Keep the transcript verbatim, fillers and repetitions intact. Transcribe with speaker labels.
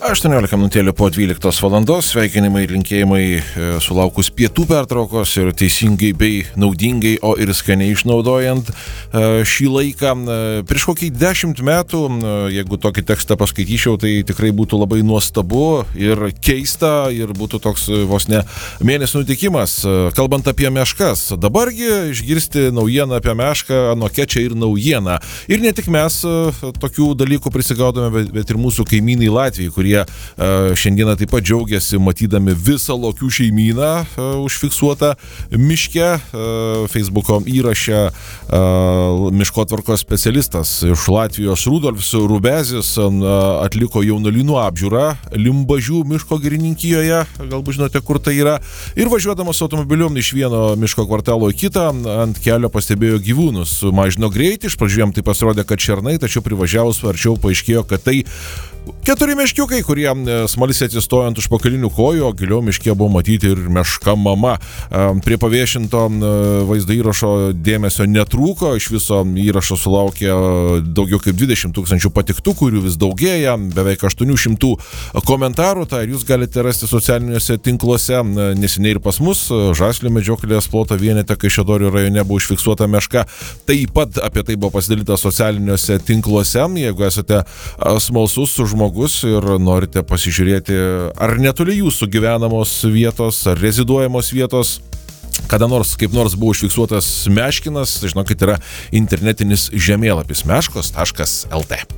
Speaker 1: aštuoniolika minutėlių po dvyliktos valandos, sveikinimai ir linkėjimai e, sulaukus pietų pertraukos ir teisingai bei naudingai, o ir skaniai išnaudojant e, šį laiką. E, prieš kokį dešimt metų, e, jeigu tokį tekstą paskaityčiau, tai tikrai būtų labai nuostabu ir keista ir būtų toks e, vos ne mėnesio nutikimas. E, kalbant apie meškas, dabargi išgirsti naujieną apie mešką, anokia čia ir naujiena. Ir ne tik mes e, tokių dalykų prisigaudome, bet, bet ir mūsų kaimynai Latvijai, kurie kurie uh, šiandieną taip pat džiaugiasi matydami visą lokių šeimyną uh, užfiksuotą miške. Uh, Facebooko įraše uh, miškotvarkos specialistas iš Latvijos Rudolfs Rubezis uh, atliko jaunolynų apžiūrą Limbažių miško girininkijoje, galbūt žinote, kur tai yra, ir važiuodamas automobiliu iš vieno miško kvartalo į kitą ant kelio pastebėjo gyvūnus, mažino greitį, iš pradžių jam tai pasirodė, kad šernai, tačiau privažiavus arčiau paaiškėjo, kad tai keturi meškiukai, kurie smalsiai atsistojo ant užpakalinių kojų, o giliau miške buvo matyti ir meška mama. Prie paviešinto vaizdo įrašo dėmesio netrūko, iš viso įrašo sulaukė daugiau kaip dvidešimt tūkstančių patiktukų, kurių vis daugėja, beveik aštuonių šimtų komentarų, tai jūs galite rasti socialiniuose tinkluose. Neseniai ir pas mus Žaslių medžioklės ploto vienete Kaišiadorių rajone buvo užfiksuota meška. Taip pat apie tai buvo pasidalyta socialiniuose tinkluose. Jeigu esate smalsus žmogus ir norite pasižiūrėti, ar netoli jūsų gyvenamos vietos, ar reziduojamos vietos kada nors, kaip nors buvo užfiksuotas meškinas, žinokit, yra internetinis žemėlapis meškos taškas el tė.